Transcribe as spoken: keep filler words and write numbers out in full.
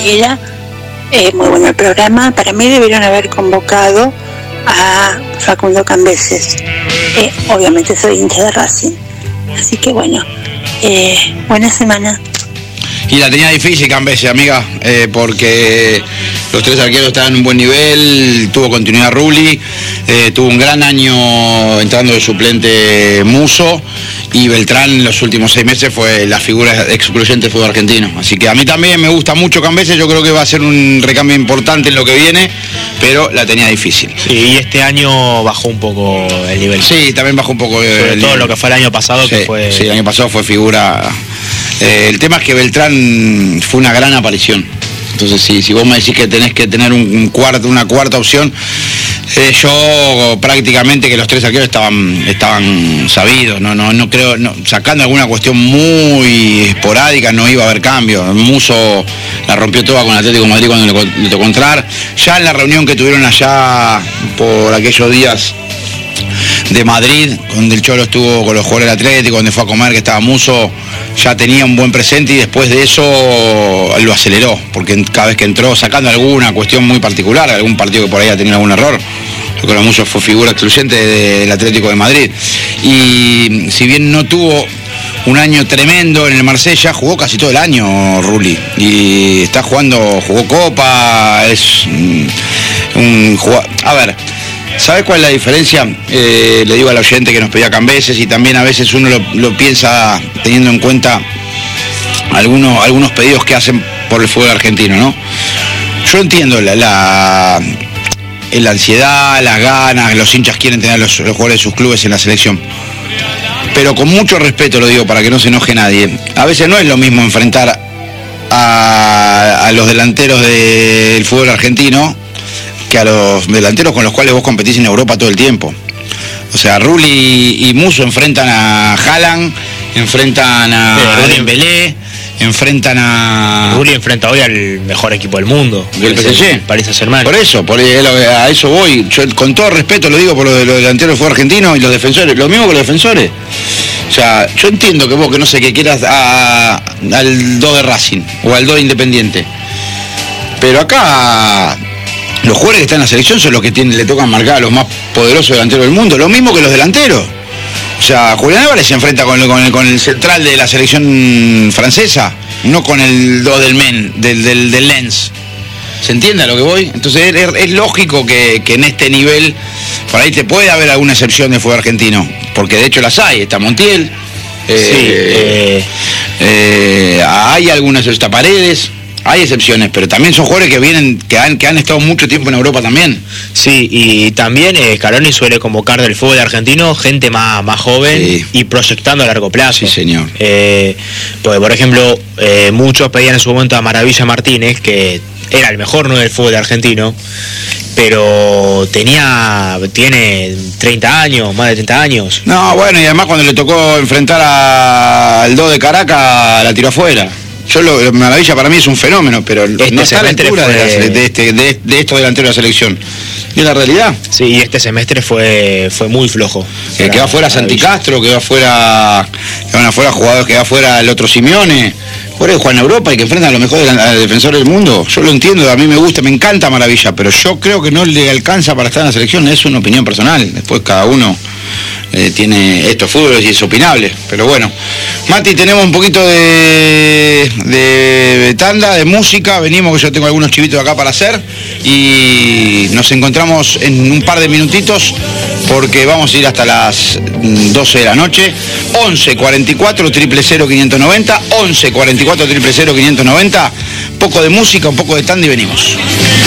Mayela. Eh, muy bueno el programa. Para mí debieron haber convocado a Facundo Cambeses. Eh, obviamente soy hincha de Racing. Así que bueno, eh, buena semana. Y la tenía difícil Cambeses, amiga, eh, porque los tres arqueros estaban en un buen nivel, tuvo continuidad Rulli, eh, tuvo un gran año entrando de suplente Muso, y Beltrán en los últimos seis meses fue la figura excluyente del fútbol argentino. Así que a mí también me gusta mucho Cambeses, yo creo que va a ser un recambio importante en lo que viene, pero la tenía difícil. Sí, y este año bajó un poco el nivel. Sí, también bajó un poco el Sobre nivel. todo lo que fue el año pasado, sí, que fue... Sí, el año pasado fue figura... Eh, el tema es que Beltrán fue una gran aparición. Entonces, si, si vos me decís que tenés que tener un, un cuarto, una cuarta opción, eh, yo prácticamente que los tres arqueros estaban, estaban sabidos. No, no, no creo, no, sacando alguna cuestión muy esporádica, no iba a haber cambio. Muso la rompió toda con Atlético de Madrid cuando le, le tocó entrar. Ya en la reunión que tuvieron allá por aquellos días de Madrid, donde el Cholo estuvo con los jugadores del Atlético, donde fue a comer, que estaba Muso, ya tenía un buen presente, y después de eso lo aceleró, porque cada vez que entró, sacando alguna cuestión muy particular, algún partido que por ahí ha tenido algún error, yo creo que Muso fue figura excluyente del Atlético de Madrid. Y si bien no tuvo un año tremendo en el Marsella, jugó casi todo el año Rulli, y está jugando, jugó Copa, es un, un jugador, a ver, ¿sabes cuál es la diferencia? Eh, le digo al oyente que nos pedía Cambeses, y también a veces uno lo, lo piensa teniendo en cuenta algunos, algunos pedidos que hacen por el fútbol argentino, ¿no? Yo entiendo la, la, la ansiedad, las ganas, los hinchas quieren tener los, los jugadores de sus clubes en la selección. Pero con mucho respeto lo digo para que no se enoje nadie. A veces no es lo mismo enfrentar a, a los delanteros del fútbol argentino que a los delanteros con los cuales vos competís en Europa todo el tiempo. O sea, Rulli y Muso enfrentan a Haaland, enfrentan a sí, Dembélé, enfrentan a... Rulli enfrenta hoy al mejor equipo del mundo, del P S G, Paris Saint-Germain. Por eso, por a eso voy. Yo con todo respeto lo digo por lo de los delanteros del fútbol argentino y los defensores, lo mismo que los defensores. O sea, yo entiendo que vos, que no sé, que quieras a, al dos de Racing o al dos de Independiente, pero acá los jugadores que están en la selección son los que tienen, le tocan marcar a los más poderosos delanteros del mundo, lo mismo que los delanteros. O sea, Julián Álvarez se enfrenta con el, con el, con el central de la selección francesa, no con el dos del Men, del, del, del Lens. ¿Se entiende a lo que voy? Entonces es, es lógico que, que en este nivel, por ahí te puede haber alguna excepción de fútbol argentino, porque de hecho las hay, está Montiel, eh, sí, eh, eh, hay algunas, está Paredes. Hay excepciones, pero también son jugadores que vienen, que han, que han estado mucho tiempo en Europa también. Sí, y también eh, Scaloni suele convocar del fútbol argentino gente más, más joven, sí, y proyectando a largo plazo. Sí, señor. Eh, porque, por ejemplo, eh, muchos pedían en su momento a Maravilla Martínez, que era el mejor nueve del fútbol argentino, pero tenía, tiene treinta años, más de treinta años. No, bueno, y además cuando le tocó enfrentar a, al dos de Caracas, la tiró afuera. Yo lo, Maravilla para mí es un fenómeno, pero este no está a la altura fue... de, la, de, este, de, de estos delanteros de la selección. Y es la realidad. Sí, y este semestre fue fue muy flojo. Que quedó afuera Santi Castro, quedó afuera, quedaron afuera jugadores, quedó afuera el otro Simeone, jugadores que juegan en Europa y que enfrentan a los mejores defensores del mundo. Yo lo entiendo, a mí me gusta, me encanta Maravilla, pero yo creo que no le alcanza para estar en la selección, es una opinión personal. Después cada uno eh, tiene estos fútbol y es opinable, pero bueno. Mati, tenemos un poquito de, de tanda, de música, venimos que yo tengo algunos chivitos acá para hacer y nos encontramos en un par de minutitos porque vamos a ir hasta las doce de la noche. Once cuarenta y cuatro, cero cero cero, quinientos noventa, once cuarenta y cuatro, cero cero cero, quinientos noventa, poco de música, un poco de tanda y venimos.